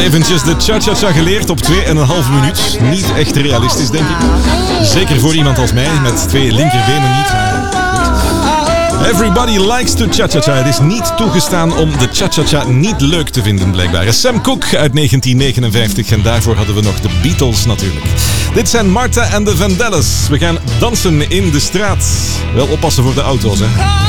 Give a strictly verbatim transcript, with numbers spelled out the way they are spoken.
Eventjes de cha-cha-cha geleerd op twee en een half minuut. Niet echt realistisch, denk ik. Zeker voor iemand als mij, met twee linkerbenen niet. Everybody likes to cha-cha-cha. Het is niet toegestaan om de cha-cha-cha niet leuk te vinden, blijkbaar. Sam Cooke uit negentien negenenvijftig en daarvoor hadden we nog de Beatles natuurlijk. Dit zijn Martha en de Vandellas. We gaan dansen in de straat. Wel oppassen voor de auto's, hè.